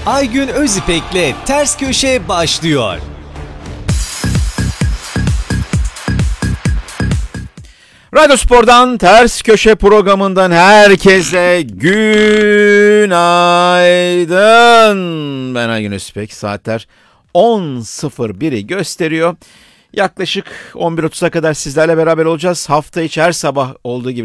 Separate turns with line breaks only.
Aygün Özipek'le Ters Köşe başlıyor.
Radyo Spor'dan Ters Köşe programından herkese günaydın. Ben Aygün Özipek. Saatler 10.01'i gösteriyor. Yaklaşık 11.30'a kadar sizlerle beraber olacağız. Hafta içi her sabah olduğu gibi